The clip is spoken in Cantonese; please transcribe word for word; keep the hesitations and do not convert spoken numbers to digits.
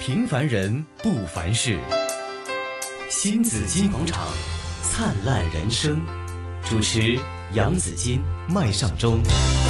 平凡人不凡事。新紫金广场，灿烂人生。主持杨紫金、麦尚中。